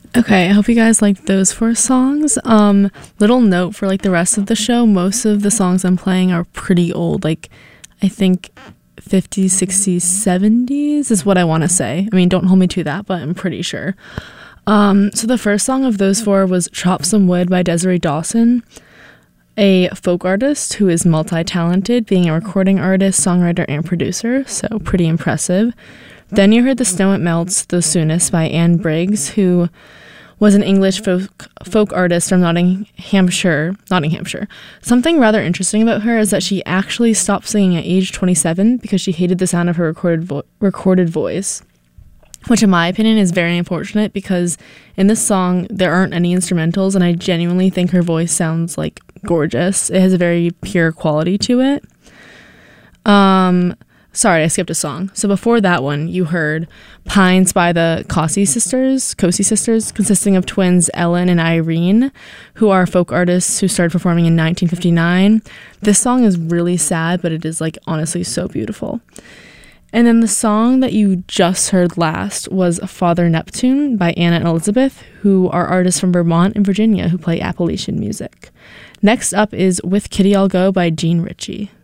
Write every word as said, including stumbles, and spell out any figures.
Okay, I hope you guys liked those four songs. Um, little note for like the rest of the show, most of the songs I'm playing are pretty old. Like, I think fifties, sixties, seventies is what I want to say. I mean, don't hold me to that, but I'm pretty sure. Um, so the first song of those four was Chop Some Wood by Desiree Dawson, a folk artist who is multi-talented, being a recording artist, songwriter, and producer, so pretty impressive. Then you heard The Snow It Melts, The Soonest by Anne Briggs, who was an English folk, folk artist from Nottinghamshire, Nottinghamshire. Something rather interesting about her is that she actually stopped singing at age twenty-seven because she hated the sound of her recorded vo- recorded voice, which in my opinion is very unfortunate because in this song there aren't any instrumentals, and I genuinely think her voice sounds like gorgeous. It has a very pure quality to it. Um... Sorry, I skipped a song. So before that one, you heard Pines by the Cossey sisters, Cossey sisters, consisting of twins Ellen and Irene, who are folk artists who started performing in nineteen fifty-nine. This song is really sad, but it is like honestly so beautiful. And then the song that you just heard last was Father Neptune by Anna and Elizabeth, who are artists from Vermont and Virginia who play Appalachian music. Next up is With Kitty I'll Go by Jean Ritchie.